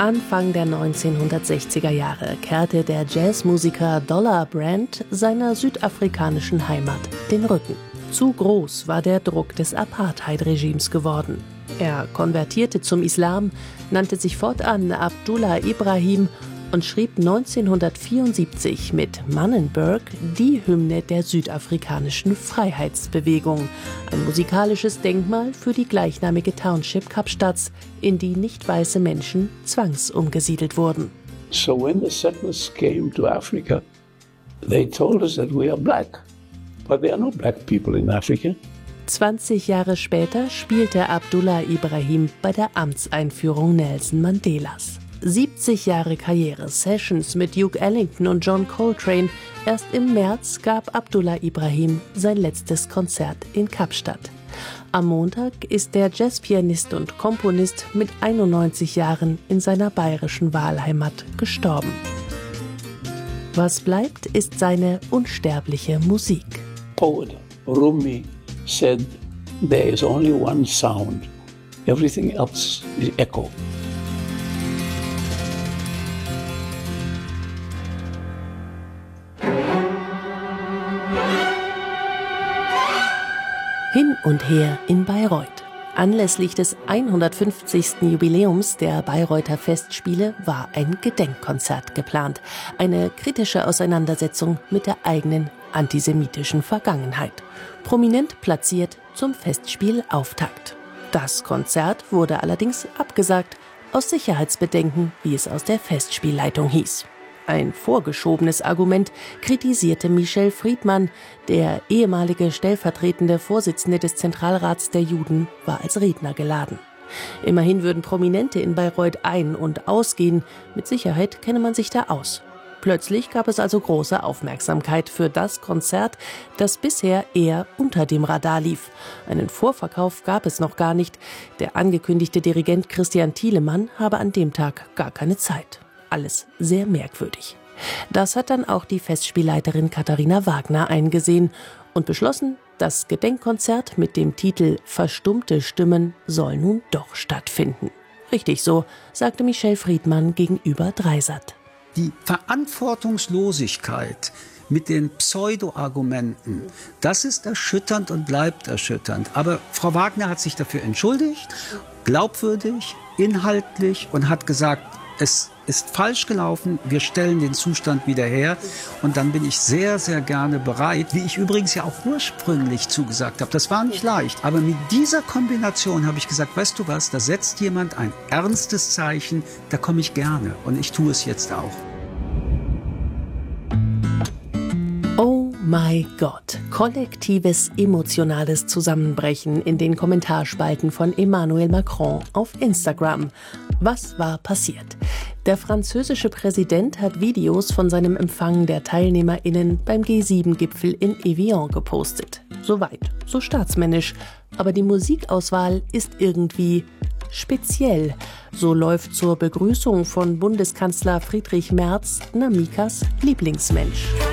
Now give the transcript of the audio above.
Anfang der 1960er Jahre kehrte der Jazzmusiker Dollar Brand seiner südafrikanischen Heimat den Rücken. Zu groß war der Druck des Apartheid-Regimes geworden. Er konvertierte zum Islam, nannte sich fortan Abdullah Ibrahim und schrieb 1974 mit Mannenberg die Hymne der südafrikanischen Freiheitsbewegung, ein musikalisches Denkmal für die gleichnamige Township Kapstadts, in die nicht weiße Menschen zwangsumgesiedelt wurden. So when the settlers came to Africa, they told us that we are black, but there are no black people in Africa. 20 Jahre später spielte Abdullah Ibrahim bei der Amtseinführung Nelson Mandelas. 70 Jahre Karriere, Sessions mit Duke Ellington und John Coltrane. Erst im März gab Abdullah Ibrahim sein letztes Konzert in Kapstadt. Am Montag ist der Jazzpianist und Komponist mit 91 Jahren in seiner bayerischen Wahlheimat gestorben. Was bleibt, ist seine unsterbliche Musik. Poet Rumi said, there is only one sound. Everything else is echo. Hin und her in Bayreuth. Anlässlich des 150. Jubiläums der Bayreuther Festspiele war ein Gedenkkonzert geplant. Eine kritische Auseinandersetzung mit der eigenen antisemitischen Vergangenheit. Prominent platziert zum Festspielauftakt. Das Konzert wurde allerdings abgesagt, aus Sicherheitsbedenken, wie es aus der Festspielleitung hieß. Ein vorgeschobenes Argument kritisierte Michel Friedmann. Der ehemalige stellvertretende Vorsitzende des Zentralrats der Juden war als Redner geladen. Immerhin würden Prominente in Bayreuth ein- und ausgehen. Mit Sicherheit kenne man sich da aus. Plötzlich gab es also große Aufmerksamkeit für das Konzert, das bisher eher unter dem Radar lief. Einen Vorverkauf gab es noch gar nicht. Der angekündigte Dirigent Christian Thielemann habe an dem Tag gar keine Zeit. Alles sehr merkwürdig. Das hat dann auch die Festspielleiterin Katharina Wagner eingesehen und beschlossen, das Gedenkkonzert mit dem Titel »Verstummte Stimmen« soll nun doch stattfinden. Richtig so, sagte Michel Friedmann gegenüber Dreisat. Die Verantwortungslosigkeit mit den Pseudo-Argumenten, das ist erschütternd und bleibt erschütternd. Aber Frau Wagner hat sich dafür entschuldigt, glaubwürdig, inhaltlich und hat gesagt, es ist falsch gelaufen, wir stellen den Zustand wieder her und dann bin ich sehr, sehr gerne bereit, wie ich übrigens ja auch ursprünglich zugesagt habe. Das war nicht leicht, aber mit dieser Kombination habe ich gesagt, weißt du was, da setzt jemand ein ernstes Zeichen, da komme ich gerne und ich tue es jetzt auch. Oh mein Gott, kollektives emotionales Zusammenbrechen in den Kommentarspalten von Emmanuel Macron auf Instagram. Was war passiert? Der französische Präsident hat Videos von seinem Empfang der TeilnehmerInnen beim G7-Gipfel in Evian gepostet. Soweit, so staatsmännisch. Aber die Musikauswahl ist irgendwie speziell. So läuft zur Begrüßung von Bundeskanzler Friedrich Merz Namikas Lieblingsmensch.